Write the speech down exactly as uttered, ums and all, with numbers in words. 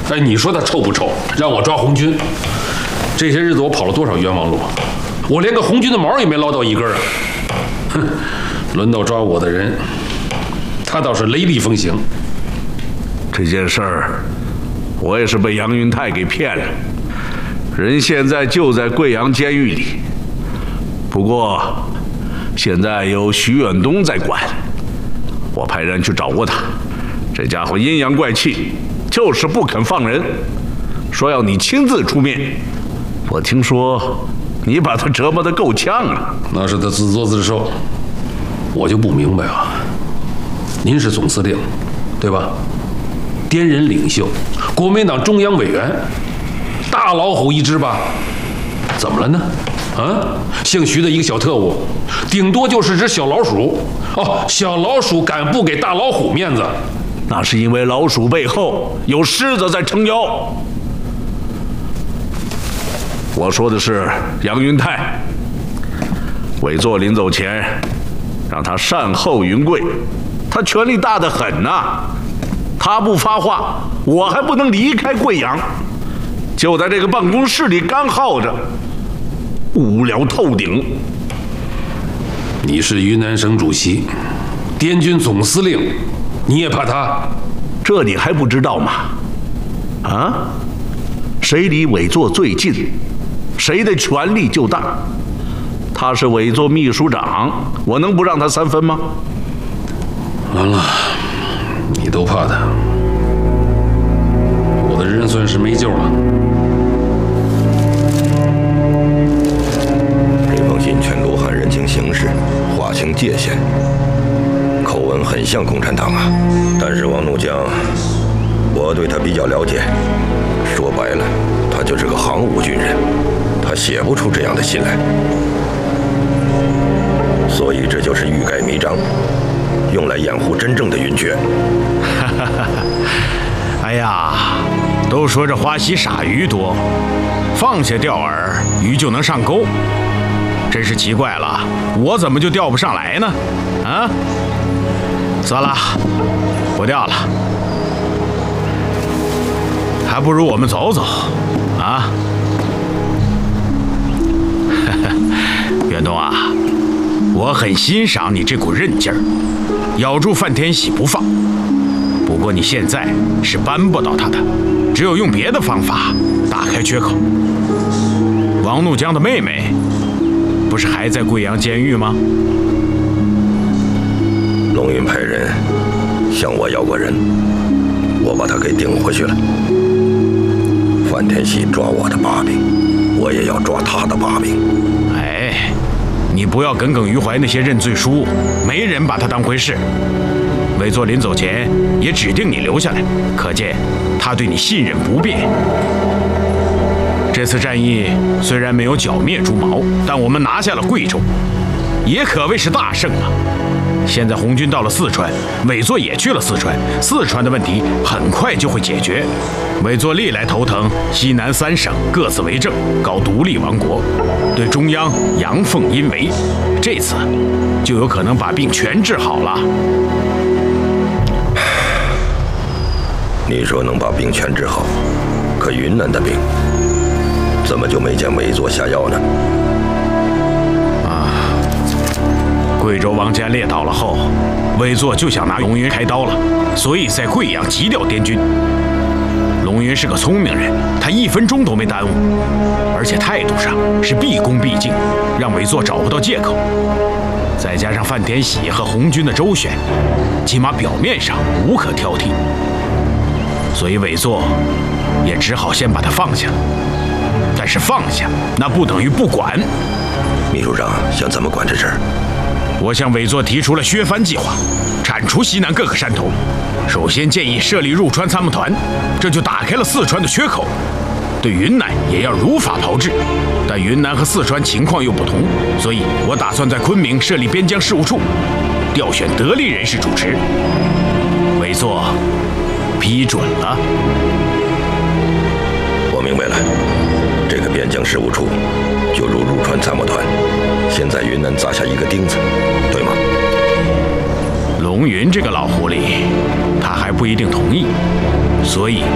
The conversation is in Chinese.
哎，你说他臭不臭？让我抓红军，这些日子我跑了多少冤枉路，我连个红军的毛也没捞到一根啊！哼，轮到抓我的人，他倒是雷厉风行。 这件事儿，我也是被杨云泰给骗了，人现在就在贵阳监狱里。不过，现在有徐远东在管，我派人去找过他，这家伙阴阳怪气。就是不肯放人，说要你亲自出面。我听说你把他折磨得够呛了。 那是他自作自受，我就不明白啊。您是总司令，对吧？滇人领袖，国民党中央委员，大老虎一只吧？怎么了呢？啊，姓徐的一个小特务，顶多就是只小老鼠。哦，小老鼠敢不给大老虎面子？ 那是因为老鼠背后有狮子在撑腰。我说的是杨云泰，委座临走前让他善后云贵，他权力大得很呐、啊。他不发话，我还不能离开贵阳，就在这个办公室里干耗着，无聊透顶。 你是云南省主席，滇军总司令。你也怕他？ 这你还不知道吗？啊？谁离委座最近，谁的权力就大。他是委座秘书长，我能不让他三分吗？ 完了，你都怕他，我的人算是没救了。 这封信全都含人情形事，划清界限。口吻很像共产党啊，但是王怒江，我对他比较了解。说白了，他就是个行伍军人，他写不出这样的信来。所以这就是欲盖弥彰，用来掩护真正的云雀。 哎呀，都说这花溪傻鱼多，放下钓饵，鱼就能上钩。真是奇怪了，我怎么就钓不上来呢？啊？算了，不钓了，还不如我们走走，啊！远东啊，我很欣赏你这股韧劲儿，咬住范天喜不放。不过你现在是扳不倒他的，只有用别的方法打开缺口。王怒江的妹妹不是还在贵阳监狱吗？ 龙云派人向我要过人，我把他给顶回去了。范天喜抓我的把柄，我也要抓他的把柄。 哎，你不要耿耿于怀那些认罪书，没人把他当回事。委座临走前也指定你留下来，可见他对你信任不变。这次战役虽然没有剿灭朱毛，但我们拿下了贵州，也可谓是大胜啊！现在红军到了四川，委座也去了四川，四川的问题很快就会解决。委座历来头疼西南三省各自为政，搞独立王国，对中央阳奉阴违，这次就有可能把病全治好了。 你说能把病全治好，可云南的病怎么就没见委座下药呢？ 贵州王家烈倒了后，委座就想拿龙云开刀了，所以在贵阳急调滇军。龙云是个聪明人，他一分钟都没耽误，而且态度上是毕恭毕敬，让委座找不到借口。再加上范天喜和红军的周旋，起码表面上无可挑剔，所以委座也只好先把他放下了。但是放下那不等于不管。 秘书长想怎么管这事儿？ 我向委座提出了削藩计划，铲除西南各个山头。首先建议设立入川参谋团，这就打开了四川的缺口。对云南也要如法炮制，但云南和四川情况又不同，所以我打算在昆明设立边疆事务处，调选得力人士主持。委座批准了。 我明白了，这个边疆事务处就如入川参谋团，先在云南砸下一个钉子，对吗？ 龙云这个老狐狸，他还不一定同意，所以